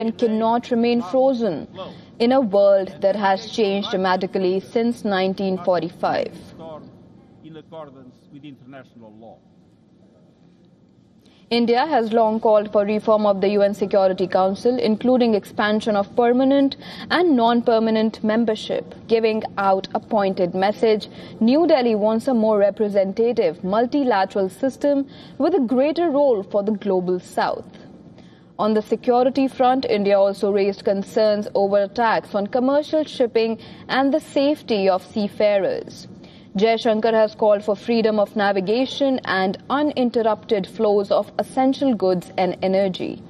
cannot remain frozen in a world that has changed dramatically since 1945. In accordance with international law. India has long called for reform of the UN Security Council, including expansion of permanent and non-permanent membership. Giving out a pointed message, New Delhi wants a more representative, multilateral system with a greater role for the global south. On the security front, India also raised concerns over attacks on commercial shipping and the safety of seafarers. Jaishankar has called for freedom of navigation and uninterrupted flows of essential goods and energy.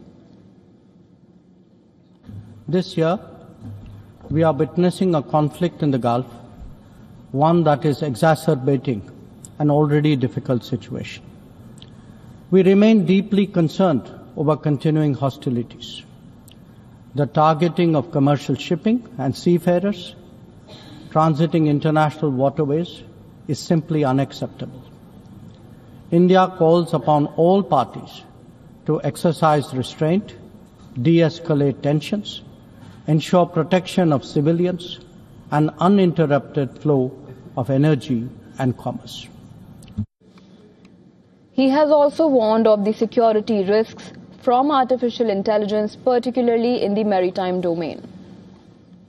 This year, we are witnessing a conflict in the Gulf, one that is exacerbating an already difficult situation. We remain deeply concerned over continuing hostilities. The targeting of commercial shipping and seafarers transiting international waterways is simply unacceptable. India calls upon all parties to exercise restraint, de-escalate tensions, ensure protection of civilians, and uninterrupted flow of energy and commerce. He has also warned of the security risks from artificial intelligence, particularly in the maritime domain.